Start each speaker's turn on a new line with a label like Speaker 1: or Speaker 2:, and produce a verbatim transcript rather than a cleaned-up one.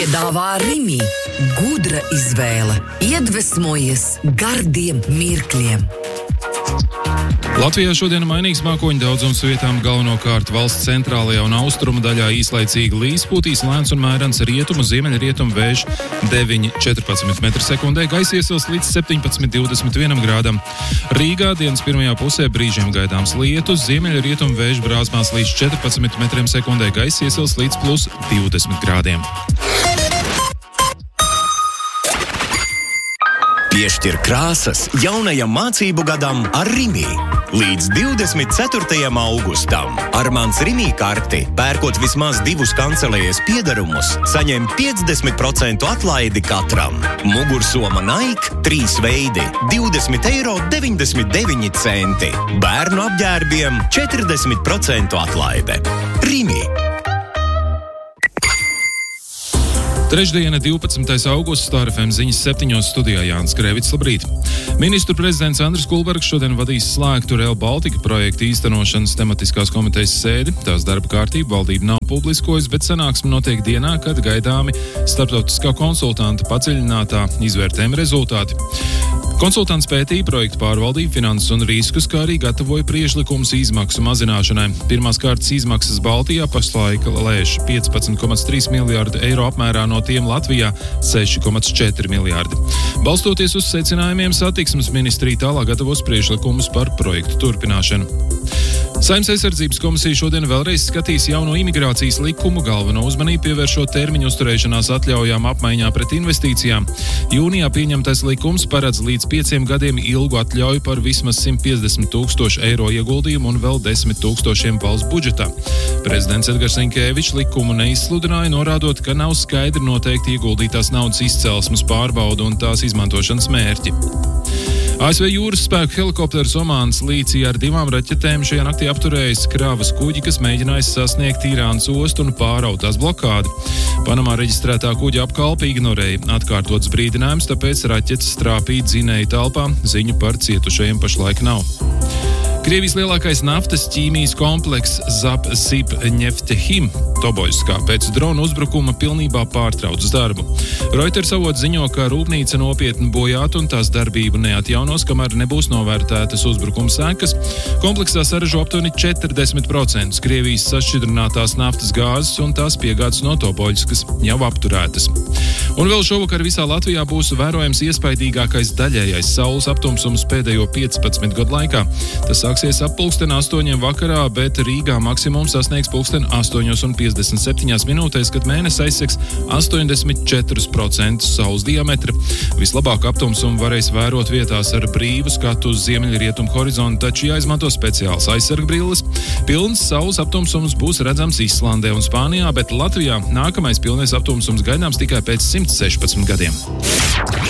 Speaker 1: Piedāvā Rimi gudra izvēle, iedvesmojies gardiem mirkļiem.
Speaker 2: Latvijā šodien mainīgs mākoņu daudzums vietām, galvenokārt valsts centrālajā un austrumu daļā īslaicīgi līs, pūtīs lēns un mērens rietumu, ziemeļrietumu vējš deviņi līdz četrpadsmit metri sekundē, gaisa iesils līdz septiņpadsmit līdz divdesmit vienam grādam. Rīgā dienas pirmajā pusē brīžiem gaidāms lietus, ziemeļrietumu vējš brāzmās līdz četrpadsmit metriem sekundē, gaisa iesils līdz plus divdesmit grādiem.
Speaker 3: Piešķir krāsas jaunajam mācību gadam ar Rimi. Līdz divdesmit ceturtajam augustam ar mans Rimi karti, pērkot vismaz divus kancelējas piedarumus, saņem piecdesmit procentu atlaidi katram. Mugursoma Nike trīs veidi - divdesmit eiro deviņdesmit deviņi centi. Bērnu apģērbiem četrdesmit procentu atlaide. Rimi.
Speaker 2: Trešdiena, divpadsmitais augusts, Star F M ziņas septiņos, studijā Jānis Krēvits, labrīt. Ministru prezidents Andris Kulbergs šodien vadīs slēgtu Rail Baltica projekta īstenošanas tematiskās komitejas sēdi. Tās darba kārtība valdība nav publiskojusi, bet sanāksme notiek dienā, kad gaidāmi starptautiskā konsultanta padziļinātā izvērtējuma rezultāti. Konsultants pētīja projektu pārvaldību, finanses un riskus, kā arī gatavoja priekšlikumus izmaksu mazināšanai. Pirmās kārtas izmaksas Baltijā pašlaik lēš piecpadsmit komats trīs miljārdu eiro apmērā, no tiem Latvijā seši komats četri miljārdi. Balstoties uz secinājumiem, satiksmes ministrija tālāk gatavos priekšlikumus par projektu turpināšanu. Saeimas aizsardzības komisija šodien vēlreiz skatīs jauno imigrācijas likumu, galveno uzmanību pievēršot termiņu uzturēšanās atļaujām apmaiņā pret investīcijām. Jūnijā pieņemtais likums paredz līdz pieciem gadiem ilgu atļauju par vismaz simt piecdesmit tūkstošu eiro ieguldījumu un vēl desmit tūkstošiem valsts budžetā. Prezidents Edgars Rinkēvičs likumu neizsludināja, norādot, ka nav skaidri noteikti ieguldītās naudas izcelsmes pārbauda un tās izmantošanas mērķi. A S V jūras spēku helikopters Omānas līcī ar divām raķetēm šajā naktī apturējis krāvas kuģi, kas mēģinājis sasniegt Irānas ostu un pāraut tās blokādi. Panamā reģistrētā kuģa apkalpe ignorēja atkārtotas brīdinājumus, tāpēc raķetes trāpīja dzinēju telpā, ziņu par cietušajiem pašlaik nav. Krievijas lielākais naftas ķīmijas komplekss Zapsibneftehim Toboļskā pēc drona uzbrukuma pilnībā pārtrauc darbu. Reuters avots ziņo, ka rūpnīca nopietni bojāta un tās darbību neatjaunos, kamēr nebūs novērtētas uzbrukuma sekas. Kompleksā saražo aptuveni četrdesmit procentus Krievijas sašķidrinātās naftas gāzes un tās piegādes no Toboļskas jau apturētas. Un vēl šovakar visā Latvijā būs vērojams iespaidīgākais daļējais saules aptumsums pēdējo piecpadsmit gadu laikā. Tas sāksies ap pulksten astoņiem vakarā, bet Rīgā maksimums sasniegs pulksten astoņos un piecdesmit septiņās minūtēs, kad mēnesis aizsegs astoņdesmit četrus procentus saules diametra. Vislabāk aptumsumu varēs vērot vietās ar brīvu skatu uz ziemeļrietumu horizontu, taču jāizmanto speciāls aizsargbrilles. Pilns saules aptumsums būs redzams Islandē un Spānijā, bet Latvijā nākamais pilnais aptumsums gaidāms tikai pēc simt sešpadsmit gadiem.